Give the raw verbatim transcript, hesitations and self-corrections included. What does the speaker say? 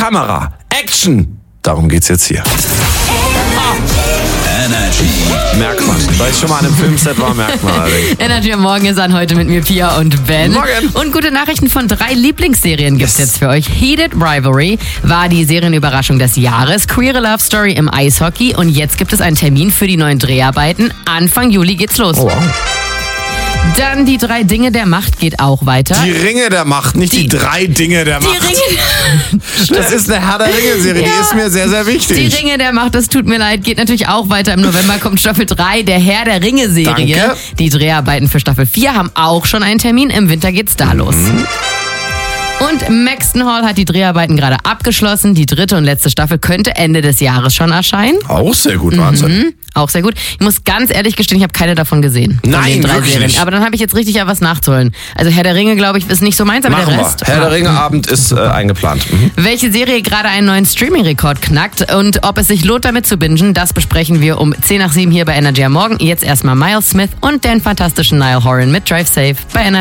Kamera, Action. Darum geht's jetzt hier. Energy. Merkt man. Weil ich schon mal an einem Filmset war, merkt man allerdings. Energy am Morgen ist an heute mit mir, Pia und Ben. Morgen. Und gute Nachrichten von drei Lieblingsserien gibt's Yes. jetzt für euch. Heated Rivalry war die Serienüberraschung des Jahres. Queere Love Story im Eishockey. Und jetzt gibt es einen Termin für die neuen Dreharbeiten. Anfang Juli geht's los. Oh, wow. Dann die drei Dinge der Macht geht auch weiter. Die Ringe der Macht, nicht die, Die- drei Dinge der Die Macht. Ringe, Das ist eine Herr der Ringe-Serie, die Ja. ist mir sehr, sehr wichtig. die Ringe der Macht, das tut mir leid, geht natürlich auch weiter. Im November kommt Staffel drei der Herr der Ringe-Serie. Danke. Die Dreharbeiten für Staffel vier haben auch schon einen Termin. Im Winter geht's da los. Und Maxton Hall hat die Dreharbeiten gerade abgeschlossen. Die dritte und letzte Staffel könnte Ende des Jahres schon erscheinen. Auch sehr gut, Wahnsinn. Mhm, auch sehr gut. Ich muss ganz ehrlich gestehen, ich habe keine davon gesehen. Von Nein, den drei wirklich Serien. nicht. Aber dann habe ich jetzt richtig ja was nachzuholen. Also Herr der Ringe, glaube ich, ist nicht so meins, aber Machen der wir. Rest. Herr der Ringe-Abend ist äh, eingeplant. Mhm. Welche Serie gerade einen neuen Streaming-Rekord knackt und ob es sich lohnt, damit zu bingen, das besprechen wir um zehn nach sieben hier bei Energy am Morgen. Jetzt erstmal Miles Smith und den fantastischen Niall Horan mit Drive Safe bei Energy.